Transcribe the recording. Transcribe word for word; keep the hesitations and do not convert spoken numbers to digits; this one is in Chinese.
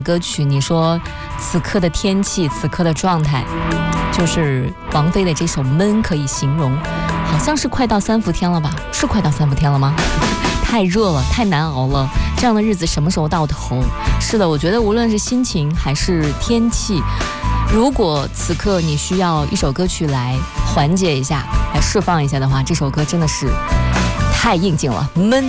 歌曲，你说此刻的天气，此刻的状态，就是王菲的这首《闷》可以形容，好像是快到三伏天了吧？是快到三伏天了吗？太热了，太难熬了，这样的日子什么时候到头？是的，我觉得无论是心情还是天气，如果此刻你需要一首歌曲来缓解一下，来释放一下的话，这首歌真的是太应景了，闷。